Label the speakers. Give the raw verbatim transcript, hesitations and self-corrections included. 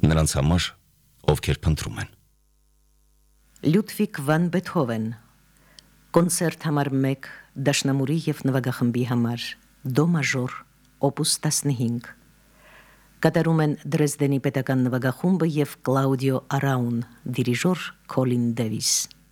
Speaker 1: նրանց համար, ովքեր փնտրում են։
Speaker 2: Լյուդվիգ վան Բեթհովեն կոնցերտ համար մեկ դաշնամուրի և նվագախմբի համար դո մաժոր օպուս տասնհինգ կատարում են Դրեզդենի պետական նվագախումբը և Կլաուդիո Արաուն, դիրիժոր Քոլին Դևիս։